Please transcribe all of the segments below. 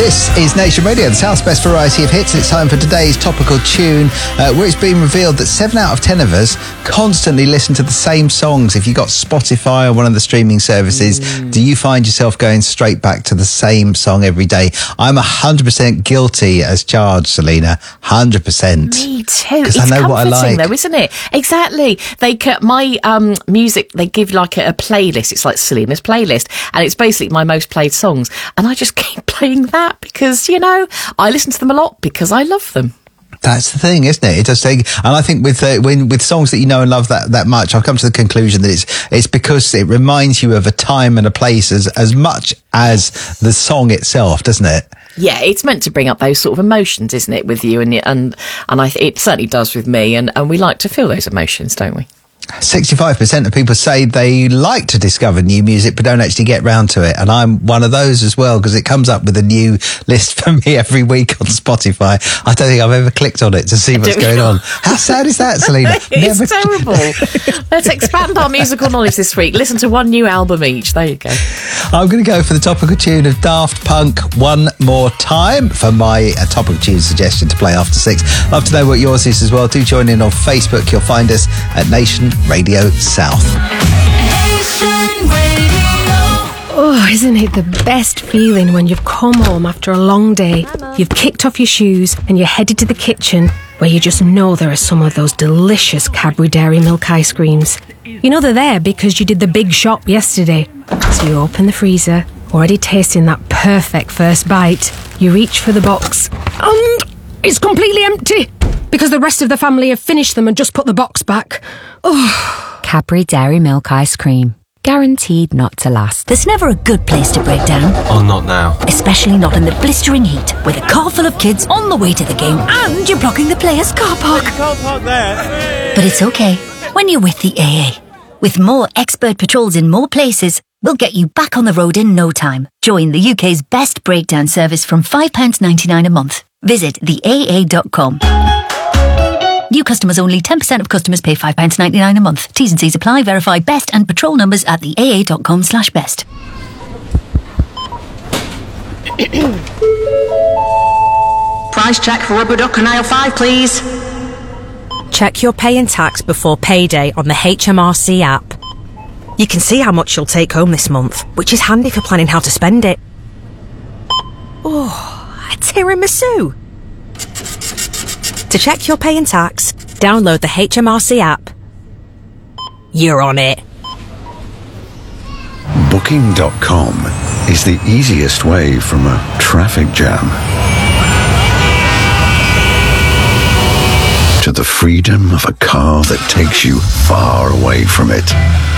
This is Nation Radio, the South's best variety of hits. It's time for today's topical tune, where it's been revealed that 7 out of 10 of us constantly listen to the same songs. If you've got Spotify or one of the streaming services, do you find yourself going straight back to the same song every day? I'm 100% guilty as charged, Selena. 100%. Me too. Because I know what I like. Though, isn't it? Exactly. My music, they give like a playlist. It's like Selena's playlist, and it's basically my most played songs. And I just keep playing that because, you know, I listen to them a lot because I love them. That's the thing, isn't it? It does take, and I think with songs that you know and love that much, I've come to the conclusion that it's because it reminds you of a time and a place as much as the song itself, doesn't it? Yeah, it's meant to bring up those sort of emotions, isn't it, with you? And it certainly does with me. And we like to feel those emotions, don't we? 65% of people say they like to discover new music but don't actually get round to it, and I'm one of those as well because it comes up with a new list for me every week on Spotify. I don't think I've ever clicked on it to see what's going on. How sad is that, Selena? It's terrible. Let's expand our musical knowledge this week. Listen to one new album each. There you go. I'm going to go for the topical tune of Daft Punk, One More Time, for my topical tune suggestion to play after 6. Love to know what yours is as well. Do join in on Facebook. You'll find us at Nation Radio South. Oh, isn't it the best feeling when you've come home after a long day, you've kicked off your shoes and you're headed to the kitchen where you just know there are some of those delicious Cadbury Dairy Milk ice creams. You know they're there because you did the big shop yesterday. So you open the freezer, already tasting that perfect first bite. You reach for the box and it's completely empty because the rest of the family have finished them and just put the box back. Oh. Cadbury Dairy Milk ice cream. Guaranteed not to last. There's never a good place to break down. Oh, not now. Especially not in the blistering heat, with a car full of kids on the way to the game and you're blocking the players' car park. You can't park there. But it's okay when you're with the AA. With more expert patrols in more places, we'll get you back on the road in no time. Join the UK's best breakdown service from £5.99 a month. Visit theaa.com. New customers only. 10% of customers pay £5.99 a month. T's and C's apply. Verify best and patrol numbers at theaa.com/best. Price check for rubber duck and aisle 5, please. Check your pay and tax before payday on the HMRC app. You can see how much you'll take home this month, which is handy for planning how to spend it. Oh, a tiramisu! To check your pay and tax, download the HMRC app. You're on it. Booking.com is the easiest way from a traffic jam to the freedom of a car that takes you far away from it.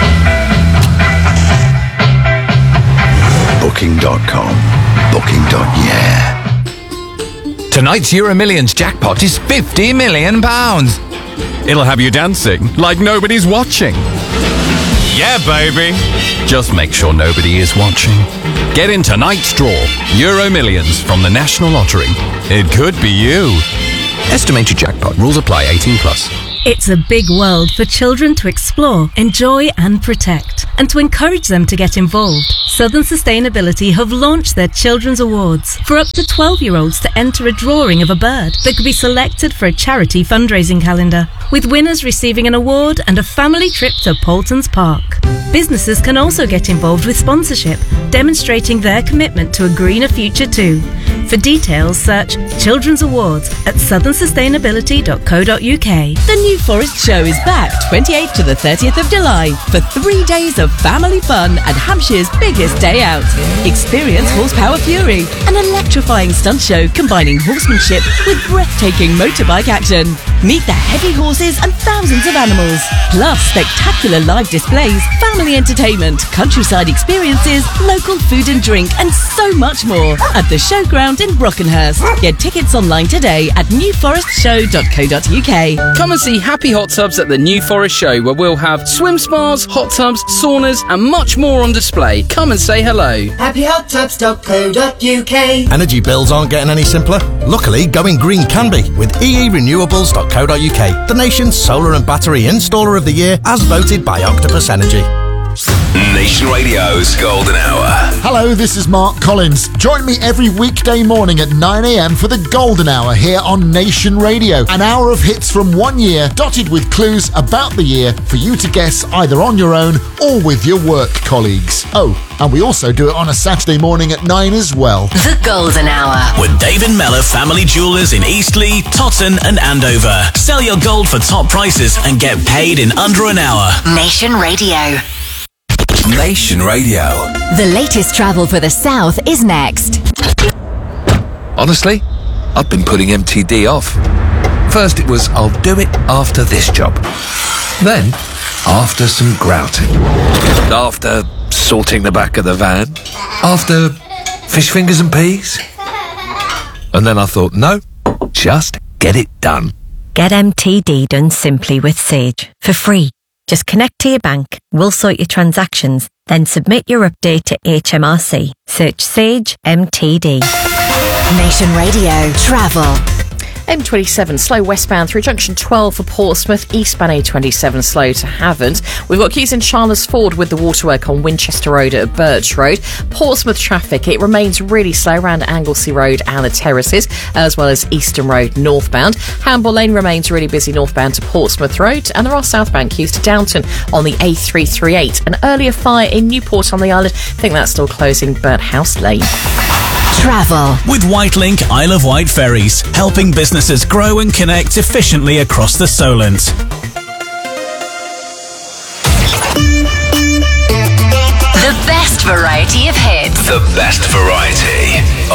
Booking.com. Booking.yeah. Tonight's Euro Millions jackpot is £50 million. It'll have you dancing like nobody's watching. Yeah, baby. Just make sure nobody is watching. Get in tonight's draw. Euro Millions from the National Lottery. It could be you. Estimated jackpot. Rules apply. 18+. It's a big world for children to explore, enjoy and protect, and to encourage them to get involved. Southern Sustainability have launched their Children's Awards for up to 12-year-olds to enter a drawing of a bird that could be selected for a charity fundraising calendar, with winners receiving an award and a family trip to Paultons Park. Businesses can also get involved with sponsorship, demonstrating their commitment to a greener future too. For details, search Children's Awards at southernsustainability.co.uk. The New Forest Show is back 28th to the 30th of July for 3 days of family fun and Hampshire's biggest day out. Experience Horsepower Fury, an electrifying stunt show combining horsemanship with breathtaking motorbike action. Meet the heavy horses and thousands of animals, plus spectacular live displays, family entertainment, countryside experiences, local food and drink, and so much more at the Showground in Brockenhurst. Get tickets online today at newforestshow.co.uk. Come and see Happy Hot Tubs at the New Forest Show, where we'll have swim spas, hot tubs, saunas, and much more on display. Come and say hello. happyhottubs.co.uk. Energy bills aren't getting any simpler. Luckily, going green can be with eerenewables.co.uk, the nation's solar and battery installer of the year as voted by Octopus Energy. Nation Radio's Golden Hour. Hello, this is Mark Collins. Join me every weekday morning at 9 a.m. for the Golden Hour here on Nation Radio. An hour of hits from 1 year, dotted with clues about the year for you to guess either on your own or with your work colleagues. Oh, and we also do it on a Saturday morning at 9 as well. The Golden Hour. With David Mellor Family Jewellers in Eastleigh, Totton and Andover. Sell your gold for top prices and get paid in under an hour. Nation Radio. Nation Radio. The latest travel for the South is next. Honestly, I've been putting MTD off. First it was, I'll do it after this job. Then, after some grouting. After sorting the back of the van. After fish fingers and peas. And then I thought, no, just get it done. Get MTD done simply with Sage for free. Just connect to your bank, we'll sort your transactions, then submit your update to HMRC. Search Sage MTD. Nation Radio Travel. M27 slow westbound through junction 12 for Portsmouth, eastbound A27 slow to Havant. We've got queues in Charles Ford with the waterwork on Winchester Road at Birch Road. Portsmouth traffic, it remains really slow around Anglesey Road and the Terraces, as well as Eastern Road northbound. Hamble Lane remains really busy northbound to Portsmouth Road, and there are southbound queues to Downton on the A338. An earlier fire in Newport on the Island, I think that's still closing Burnt House Lane. Travel. With Whitelink Isle of Wight ferries, helping businesses grow and connect efficiently across the Solent. The best variety of hits. The best variety